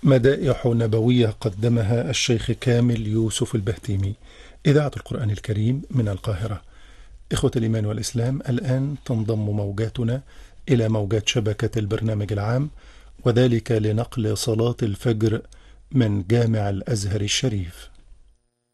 مدائح نبوية قدمها الشيخ كامل يوسف البهتيمي. إذاعة القرآن الكريم من القاهرة. إخوة الإيمان والإسلام، الآن تنضم موجاتنا إلى موجات شبكة البرنامج العام، وذلك لنقل صلاة الفجر من جامع الأزهر الشريف.